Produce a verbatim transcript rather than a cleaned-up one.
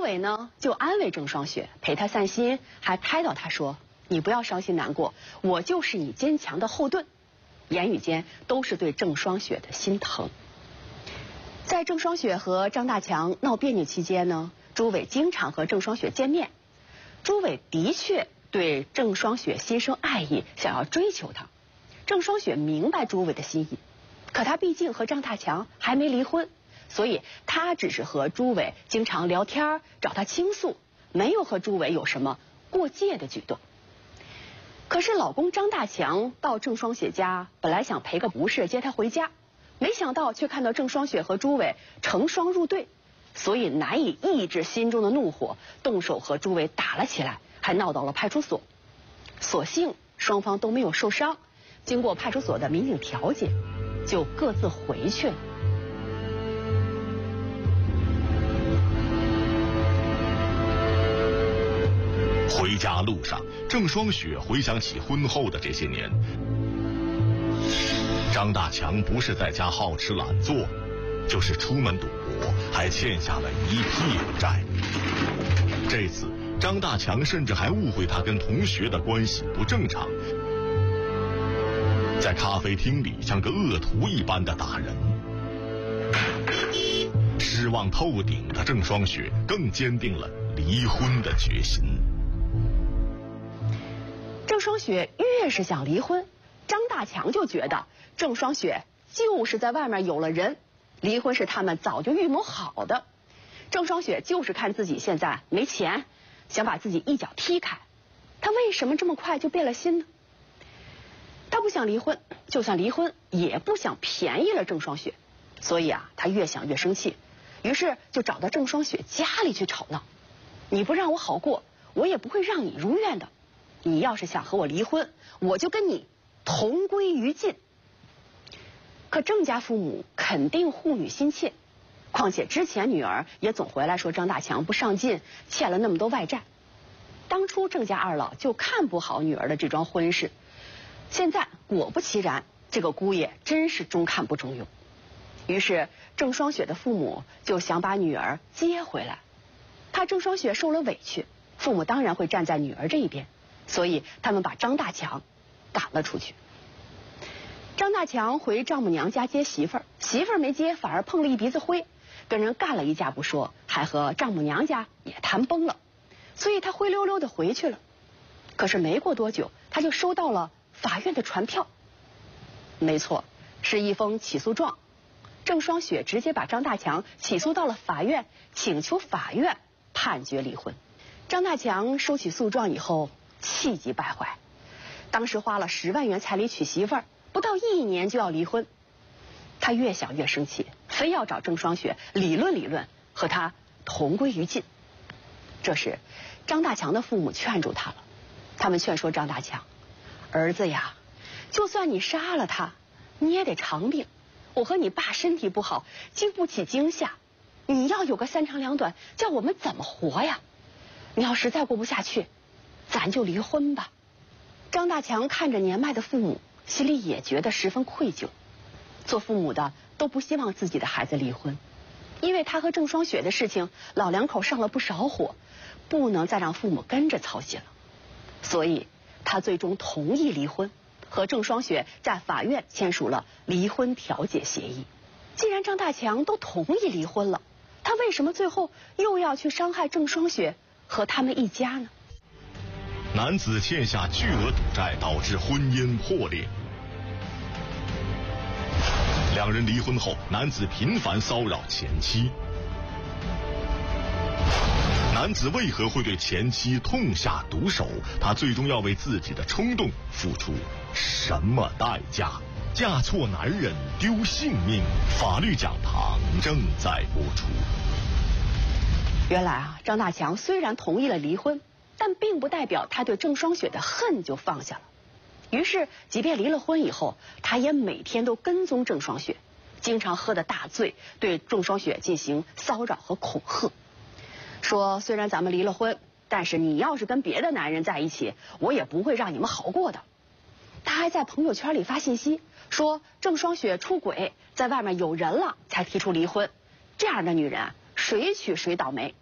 伟呢就安慰郑双雪，陪她散心，还开导她说：“你不要伤心难过，我就是你坚强的后盾。”言语间都是对郑双雪的心疼。在郑双雪和张大强闹别扭期间呢，朱伟经常和郑双雪见面。朱伟的确对郑双雪心生爱意，想要追求她。郑双雪明白朱伟的心意，可她毕竟和张大强还没离婚，所以她只是和朱伟经常聊天，找他倾诉，没有和朱伟有什么过界的举动。可是老公张大强到郑双雪家，本来想赔个不是接她回家，没想到却看到郑双雪和朱伟成双入对，所以难以抑制心中的怒火，动手和朱伟打了起来，还闹到了派出所。所幸双方都没有受伤，经过派出所的民警调解，就各自回去了。 回家路上，郑双雪回想起婚后的这些年，张大强不是在家好吃懒做，就是出门赌博，还欠下了一屁股债。这次张大强甚至还误会他跟同学的关系不正常，在咖啡厅里像个恶徒一般的打人。失望透顶的郑双雪更坚定了离婚的决心。 郑双雪越是想离婚，张大强就觉得郑双雪就是在外面有了人，离婚是他们早就预谋好的。郑双雪就是看自己现在没钱，想把自己一脚踢开。他为什么这么快就变了心呢？他不想离婚，就算离婚也不想便宜了郑双雪，所以啊，他越想越生气，于是就找到郑双雪家里去吵闹。你不让我好过，我也不会让你如愿的。你要是想和我离婚，我就跟你同归于尽。可郑家父母肯定护女心切，况且之前女儿也总回来说张大强不上进，欠了那么多外债。当初郑家二老就看不好女儿的这桩婚事，现在果不其然，这个姑爷真是中看不中用。于是郑双雪的父母就想把女儿接回来，怕郑双雪受了委屈，父母当然会站在女儿这一边，所以他们把张大强赶了出去。张大强回丈母娘家接媳妇儿，媳妇儿没接，反而碰了一鼻子灰，跟人干了一架不说，还和丈母娘家也谈崩了，所以他灰溜溜的回去了。可是没过多久，他就收到了法院的传票，没错，是一封起诉状。郑双雪直接把张大强起诉到了法院，请求法院判决离婚。张大强收起诉状以后气急败坏，当时花了十万元彩礼娶媳妇儿，不到一年就要离婚。他越想越生气，非要找郑双雪理论理论，和他同归于尽。这时张大强的父母劝住他了，他们劝说张大强：儿子呀，就算你杀了他，你也得偿命。我和你爸身体不好，经不起惊吓，你要有个三长两短，叫我们怎么活呀？你要实在过不下去，咱就离婚吧。张大强看着年迈的父母，心里也觉得十分愧疚。做父母的都不希望自己的孩子离婚，因为他和郑双雪的事情，老两口上了不少火，不能再让父母跟着操心了。所以他最终同意离婚，和郑双雪在法院签署了离婚调解协议。既然张大强都同意离婚了，他为什么最后又要去伤害郑双雪和他们一家呢？ 男子欠下巨额赌债，导致婚姻破裂。两人离婚后，男子频繁骚扰前妻。男子为何会对前妻痛下毒手？他最终要为自己的冲动付出什么代价？嫁错男人丢性命，法律讲堂正在播出。 原来啊，张大强虽然同意了离婚，但并不代表他对郑双雪的恨就放下了。于是即便离了婚以后，他也每天都跟踪郑双雪，经常喝得大醉，对郑双雪进行骚扰和恐吓，说虽然咱们离了婚，但是你要是跟别的男人在一起，我也不会让你们好过的。他还在朋友圈里发信息说郑双雪出轨，在外面有人了才提出离婚，这样的女人啊，谁娶谁倒霉。